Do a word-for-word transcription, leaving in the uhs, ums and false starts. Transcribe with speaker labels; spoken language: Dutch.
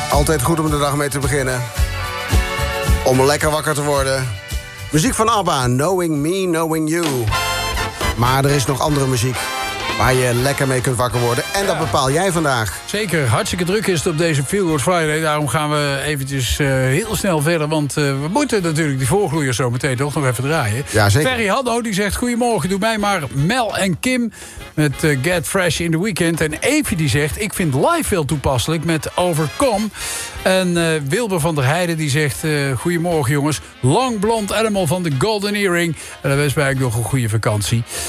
Speaker 1: Altijd goed om de dag mee te beginnen. Om lekker wakker te worden. Muziek van ABBA, Knowing Me, Knowing You. Maar er is nog andere muziek waar je lekker mee kunt wakker worden. En dat ja. bepaal jij vandaag.
Speaker 2: Zeker, hartstikke druk is het op deze Feel Good Friday. Daarom gaan we eventjes uh, heel snel verder. Want uh, we moeten natuurlijk die voorgloeiers zo meteen toch nog even draaien.
Speaker 1: Ja, zeker.
Speaker 2: Ferry Haddo die zegt, goedemorgen, doe mij maar Mel en Kim met uh, Get Fresh in the Weekend. En Evie die zegt, ik vind live veel toepasselijk met Overcome. En uh, Wilber van der Heijden die zegt, uh, goedemorgen jongens. Lang blond animal van de Golden Earring. En dan wens wij ook nog een goede vakantie.